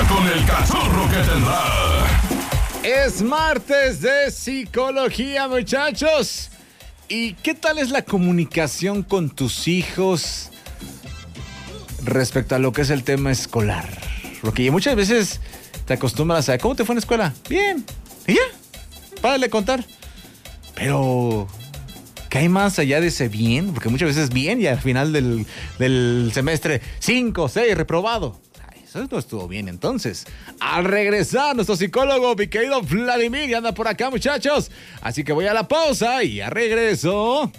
con el cachorro que tendrá. Es martes de psicología, muchachos. ¿Y qué tal es la comunicación con tus hijos respecto a lo que es el tema escolar? Porque muchas veces te acostumbras a ¿cómo te fue en la escuela? Bien. ¿Y ya? Párale de contar. Pero ¿qué hay más allá de ese bien? Porque muchas veces bien y al final del semestre 5, 6, reprobado. Ay, eso no estuvo bien entonces. Al regresar, nuestro psicólogo, mi querido Vladimir, ya anda por acá, muchachos. Así que voy a la pausa y ya regreso.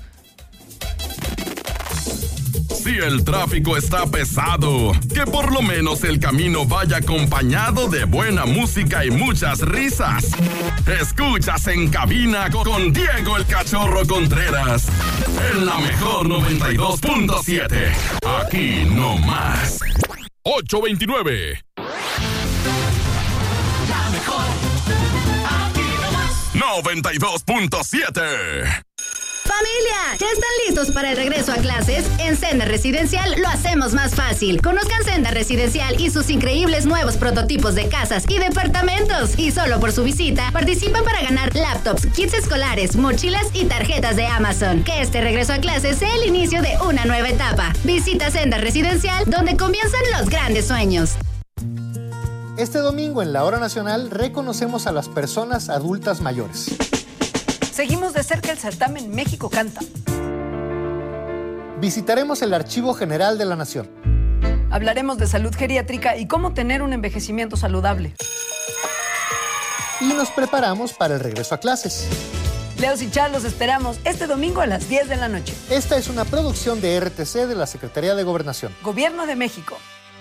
Si el tráfico está pesado, que por lo menos el camino vaya acompañado de buena música y muchas risas. Escuchas En Cabina con Diego el Cachorro Contreras en la mejor 92.7. Aquí no más. 829. La mejor. Aquí no más. 92.7. ¡Familia! ¿Ya están listos para el regreso a clases? En Senda Residencial lo hacemos más fácil. Conozcan Senda Residencial y sus increíbles nuevos prototipos de casas y departamentos. Y solo por su visita, participan para ganar laptops, kits escolares, mochilas y tarjetas de Amazon. Que este regreso a clases sea el inicio de una nueva etapa. Visita Senda Residencial, donde comienzan los grandes sueños. Este domingo en la Hora Nacional reconocemos a las personas adultas mayores. Seguimos de cerca el certamen México Canta. Visitaremos el Archivo General de la Nación. Hablaremos de salud geriátrica y cómo tener un envejecimiento saludable. Y nos preparamos para el regreso a clases. Leos y Char los esperamos este domingo a las 10 de la noche. Esta es una producción de RTC de la Secretaría de Gobernación. Gobierno de México.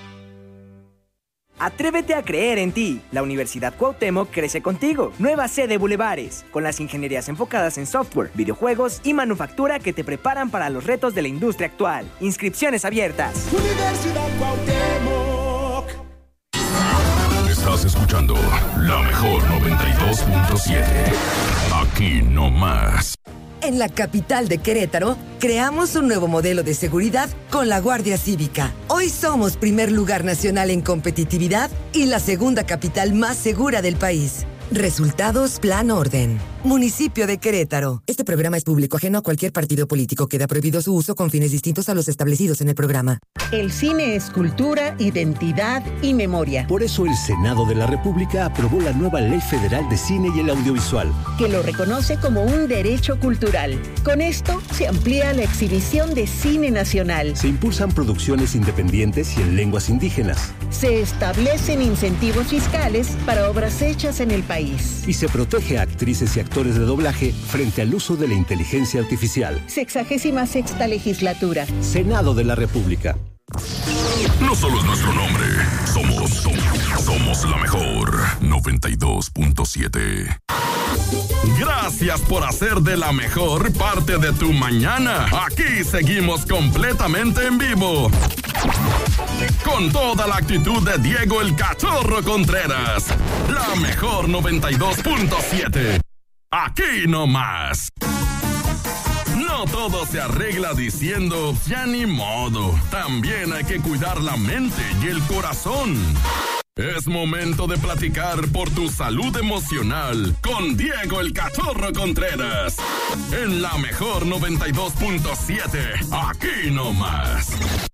Atrévete a creer en ti. La Universidad Cuauhtémoc crece contigo. Nueva sede Bulevares, con las ingenierías enfocadas en software, videojuegos y manufactura que te preparan para los retos de la industria actual. Inscripciones abiertas. Universidad Cuauhtémoc. Estás escuchando la mejor 92.7. Aquí no más. En la capital de Querétaro, creamos un nuevo modelo de seguridad con la Guardia Cívica. Hoy somos primer lugar nacional en competitividad y la segunda capital más segura del país. Resultados Plan Orden. Municipio de Querétaro. Este programa es público ajeno a cualquier partido político. Queda prohibido su uso con fines distintos a los establecidos en el programa. El cine es cultura, identidad y memoria. Por eso el Senado de la República aprobó la nueva Ley Federal de Cine y el Audiovisual, que lo reconoce como un derecho cultural. Con esto se amplía la exhibición de cine nacional. Se impulsan producciones independientes y en lenguas indígenas. Se establecen incentivos fiscales para obras hechas en el país. Y se protege a actrices y actores de doblaje frente al uso de la inteligencia artificial. 66ª legislatura. Senado de la República. No solo es nuestro nombre, somos la mejor 92.7. Gracias por hacer de la mejor parte de tu mañana. Aquí seguimos completamente en vivo. Con toda la actitud de Diego el Cachorro Contreras. La mejor 92.7. Aquí no más. No todo se arregla diciendo ya ni modo. También hay que cuidar la mente y el corazón. Es momento de platicar por tu salud emocional con Diego el Cachorro Contreras. En la mejor 92.7. Aquí no más.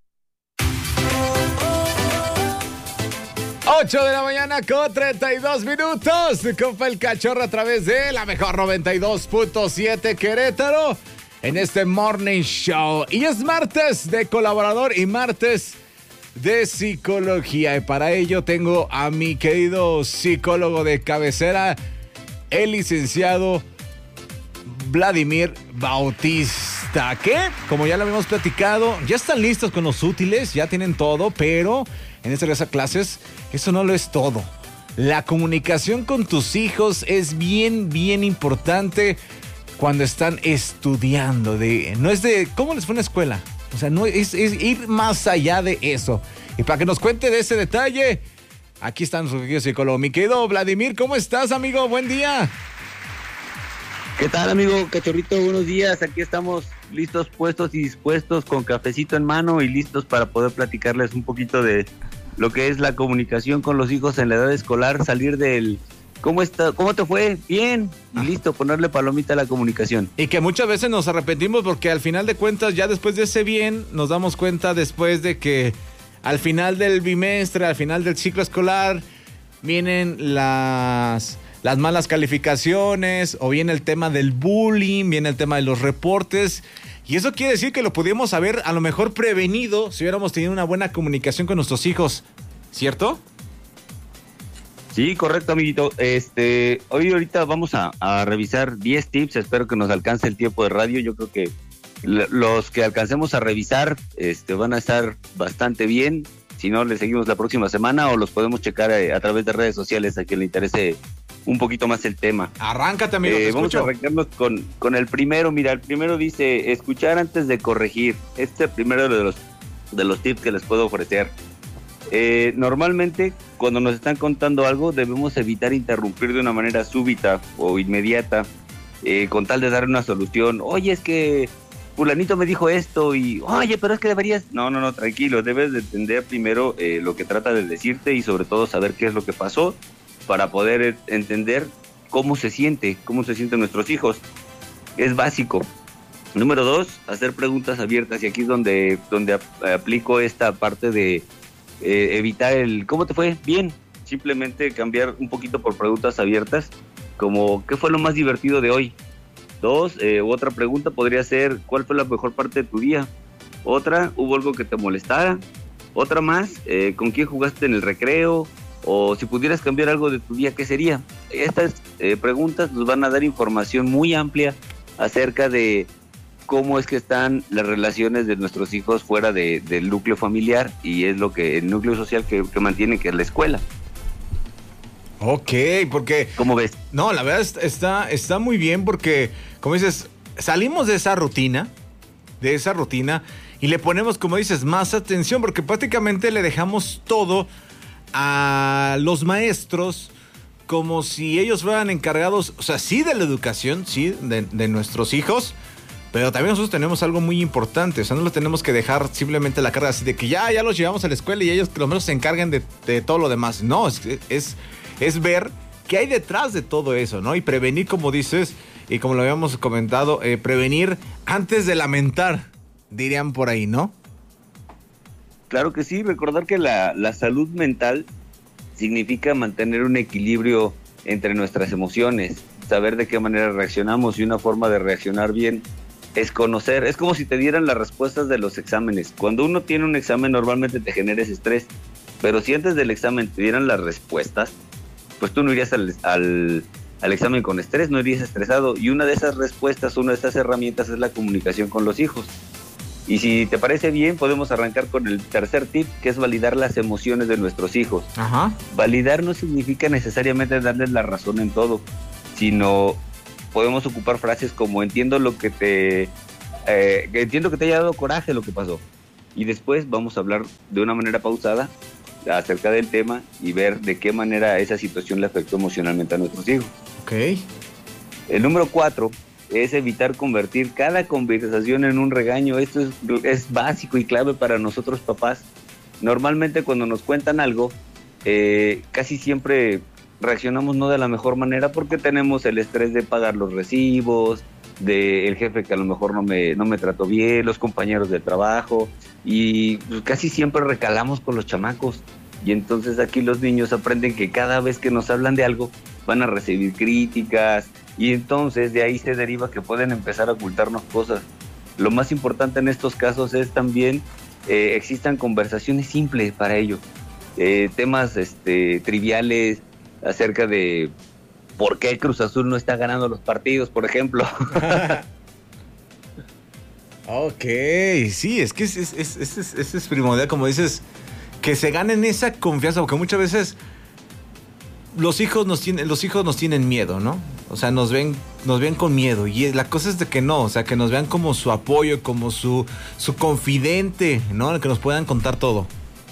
8 de la mañana con 32 minutos. Compa el Cachorro a través de la mejor 92.7 Querétaro. En este Morning Show. Y es martes de colaborador y martes de psicología. Y para ello tengo a mi querido psicólogo de cabecera, el licenciado Vladimir Bautista. Que, como ya lo habíamos platicado, ya están listos con los útiles, ya tienen todo, pero en esta regreso a clases, eso no lo es todo. La comunicación con tus hijos es bien, bien importante cuando están estudiando. No es de cómo les fue en la escuela. O sea, no es ir más allá de eso. Y para que nos cuente de ese detalle, aquí está nuestro querido psicólogo. Mi querido Vladimir, ¿cómo estás, amigo? Buen día. ¿Qué tal, amigo Cachorrito? Buenos días. Aquí estamos listos, puestos y dispuestos con cafecito en mano y listos para poder platicarles un poquito de lo que es la comunicación con los hijos en la edad escolar, salir del ¿cómo te fue? Bien, y listo, ponerle palomita a la comunicación. Y que muchas veces nos arrepentimos porque al final de cuentas, ya después de ese bien, nos damos cuenta después de que al final del bimestre, al final del ciclo escolar, vienen las malas calificaciones, o viene el tema del bullying, viene el tema de los reportes, y eso quiere decir que lo pudimos haber a lo mejor prevenido si hubiéramos tenido una buena comunicación con nuestros hijos, ¿cierto? Sí, correcto, amiguito. Ahorita vamos a revisar 10 tips, espero que nos alcance el tiempo de radio. Yo creo que los que alcancemos a revisar van a estar bastante bien. Si no, le seguimos la próxima semana o los podemos checar a través de redes sociales a quien le interese un poquito más el tema. Arráncate, amigo, te vamos escucho. a arrancarnos con el primero. Mira, el primero dice, escuchar antes de corregir. Este es el primero de los tips que les puedo ofrecer. Normalmente, cuando nos están contando algo, debemos evitar interrumpir de una manera súbita o inmediata, con tal de dar una solución. Oye, es que fulanito me dijo esto y, oye, pero es que deberías... No, tranquilo, debes de entender primero lo que trata de decirte y sobre todo saber qué es lo que pasó para poder entender cómo se sienten nuestros hijos. Es básico. Número 2, hacer preguntas abiertas, y aquí es donde aplico esta parte de evitar el ¿cómo te fue? Bien. Simplemente cambiar un poquito por preguntas abiertas, como ¿qué fue lo más divertido de hoy? 2, otra pregunta podría ser ¿cuál fue la mejor parte de tu día? Otra, ¿hubo algo que te molestara? Otra más, ¿con quién jugaste en el recreo? O si pudieras cambiar algo de tu día, ¿qué sería? Estas preguntas nos van a dar información muy amplia acerca de cómo es que están las relaciones de nuestros hijos fuera del núcleo familiar, y es el núcleo social que mantienen, que es la escuela. Ok, porque... ¿Cómo ves? No, la verdad está muy bien porque, como dices, salimos de esa rutina y le ponemos, como dices, más atención, porque prácticamente le dejamos todo a los maestros como si ellos fueran encargados, o sea, sí de la educación, sí, de nuestros hijos, pero también nosotros tenemos algo muy importante. O sea, no lo tenemos que dejar simplemente la carga así de que ya los llevamos a la escuela y ellos por lo menos se encarguen de todo lo demás. No, es ver qué hay detrás de todo eso, ¿no? Y prevenir, como dices, y como lo habíamos comentado, prevenir antes de lamentar, dirían por ahí, ¿no? Claro que sí, recordar que la salud mental significa mantener un equilibrio entre nuestras emociones, saber de qué manera reaccionamos, y una forma de reaccionar bien es conocer. Es como si te dieran las respuestas de los exámenes. Cuando uno tiene un examen normalmente te genera ese estrés, pero si antes del examen te dieran las respuestas, pues tú no irías al examen con estrés, no irías estresado. Y una de esas respuestas, una de esas herramientas es la comunicación con los hijos. Y si te parece bien, podemos arrancar con el tercer tip, que es validar las emociones de nuestros hijos. Ajá. Validar no significa necesariamente darles la razón en todo, sino podemos ocupar frases como entiendo que te haya dado coraje lo que pasó. Y después vamos a hablar de una manera pausada acerca del tema y ver de qué manera esa situación le afectó emocionalmente a nuestros hijos. Ok. El número 4 es evitar convertir cada conversación en un regaño. Esto es básico y clave para nosotros papás. Normalmente cuando nos cuentan algo, casi siempre reaccionamos no de la mejor manera porque tenemos el estrés de pagar los recibos, del jefe que a lo mejor no me trató bien, los compañeros de trabajo, y pues casi siempre recalamos con los chamacos. Y entonces aquí los niños aprenden que cada vez que nos hablan de algo van a recibir críticas, y entonces de ahí se deriva que pueden empezar a ocultarnos cosas. Lo más importante en estos casos es también existan conversaciones simples para ellos, temas triviales acerca de por qué Cruz Azul no está ganando los partidos, por ejemplo. Ok, sí, es que es primordial, como dices, que se ganen esa confianza, porque muchas veces los hijos nos tienen miedo, ¿no? O sea, nos ven con miedo, y la cosa es de que no, o sea, que nos vean como su apoyo, como su confidente, ¿no? El que nos puedan contar todo.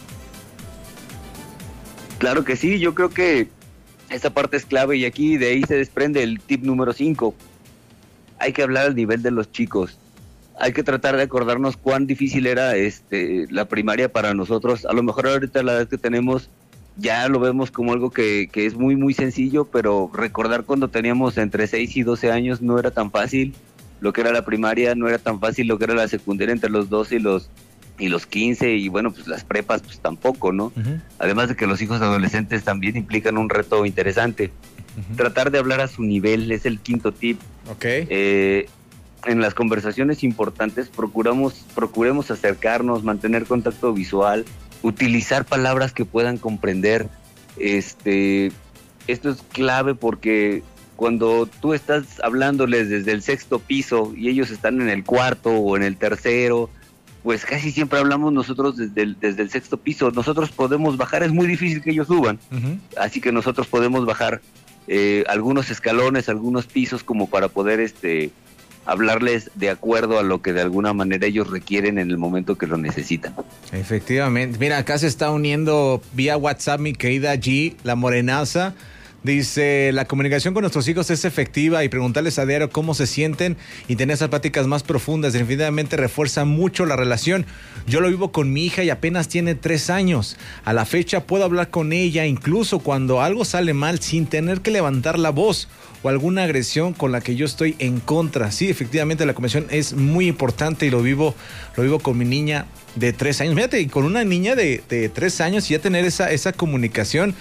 Claro que sí, yo creo que esa parte es clave, y de ahí se desprende el tip número 5. Hay que hablar al nivel de los chicos. hay que tratar de acordarnos cuán difícil era la primaria para nosotros. A lo mejor ahorita la edad que tenemos ya lo vemos como algo que es muy muy sencillo, pero recordar cuando teníamos entre 6 y 12 años no era tan fácil. Lo que era la primaria no era tan fácil, lo que era la secundaria entre los 12 y los 15, y bueno, pues las prepas pues tampoco, ¿no? Uh-huh. Además de que los hijos adolescentes también implican un reto interesante. Uh-huh. Tratar de hablar a su nivel es el quinto tip. Okay. En las conversaciones importantes procuremos acercarnos, mantener contacto visual, utilizar palabras que puedan comprender. Esto es clave porque cuando tú estás hablándoles desde el 6º piso y ellos están en el 4º o en el 3º, pues casi siempre hablamos nosotros desde el 6º piso. Nosotros podemos bajar, es muy difícil que ellos suban, uh-huh. Así que nosotros podemos bajar algunos escalones, algunos pisos como para poder hablarles de acuerdo a lo que de alguna manera ellos requieren en el momento que lo necesitan. Efectivamente. Mira, acá se está uniendo vía WhatsApp mi querida G, la morenaza. Dice, la comunicación con nuestros hijos es efectiva y preguntarles a diario cómo se sienten y tener esas pláticas más profundas definitivamente refuerza mucho la relación. Yo lo vivo con mi hija y apenas tiene 3 años. A la fecha puedo hablar con ella incluso cuando algo sale mal sin tener que levantar la voz o alguna agresión con la que yo estoy en contra. Sí, efectivamente la comunicación es muy importante y lo vivo con mi niña de 3 años. Fíjate, con una niña de 3 años y ya tener esa comunicación.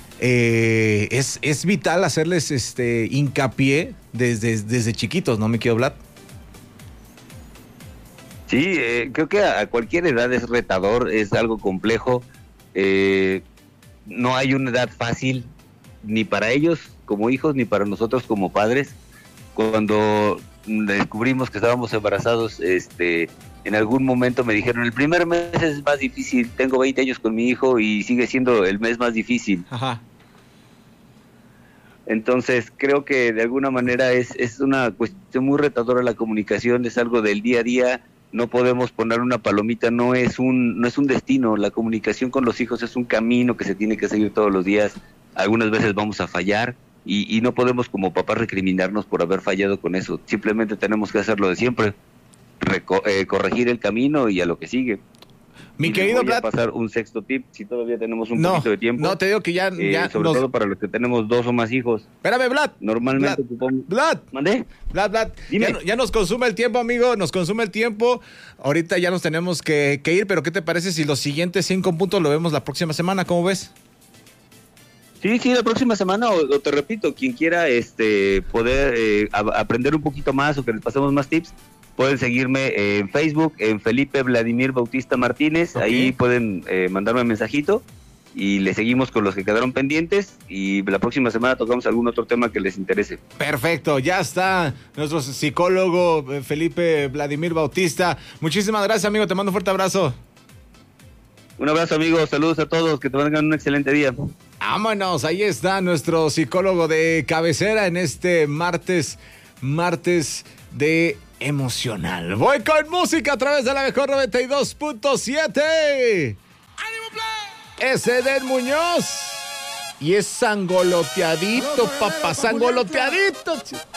Es vital hacerles hincapié desde chiquitos, ¿no, mi querido Vlad? Sí, creo que a cualquier edad es retador, es algo complejo. No hay una edad fácil, ni para ellos como hijos, ni para nosotros como padres. Cuando descubrimos que estábamos embarazados, en algún momento me dijeron, el primer mes es más difícil, tengo 20 años con mi hijo y sigue siendo el mes más difícil. Ajá. Entonces creo que de alguna manera es una cuestión muy retadora la comunicación, es algo del día a día, no podemos poner una palomita, no es un destino, la comunicación con los hijos es un camino que se tiene que seguir todos los días, algunas veces vamos a fallar y no podemos como papás recriminarnos por haber fallado con eso, simplemente tenemos que hacerlo de siempre, corregir el camino y a lo que sigue. Mi querido Vlad, voy a pasar un 6º tip, si todavía tenemos un poquito de tiempo. No, te digo que ya sobre todo para los que tenemos 2 o más hijos. Espérame, Vlad. Normalmente ocupamos... Vlad. ¿Mandé? Vlad. Ya nos consume el tiempo, amigo, nos consume el tiempo. Ahorita ya nos tenemos que ir, pero ¿qué te parece si los siguientes 5 puntos lo vemos la próxima semana? ¿Cómo ves? Sí, la próxima semana, o te repito, quien quiera poder aprender un poquito más o que les pasemos más tips, pueden seguirme en Facebook, en Felipe Vladimir Bautista Martínez, okay. Ahí pueden mandarme un mensajito y le seguimos con los que quedaron pendientes y la próxima semana tocamos algún otro tema que les interese. Perfecto, ya está nuestro psicólogo Felipe Vladimir Bautista. Muchísimas gracias, amigo, te mando un fuerte abrazo. Un abrazo, amigo, saludos a todos, que tengan un excelente día. Vámonos, ahí está nuestro psicólogo de cabecera en este martes de emocional. Voy con música a través de la mejor 92.7. Es Eden Muñoz y es sangoloteadito, papá, sangoloteadito.